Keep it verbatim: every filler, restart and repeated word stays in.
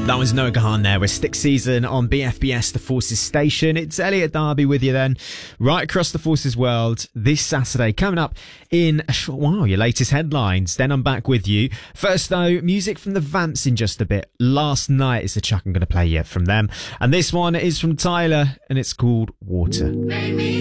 That was Noah Gahan there with Stick Season on B F B S The Forces Station. It's Elliot Darby with you then, right across the Forces world this Saturday. Coming up in a short while, your latest headlines. Then I'm back with you. First though, music from the Vamps in just a bit. Last Night is the track I'm going to play you from them. And this one is from Tyler and it's called Water.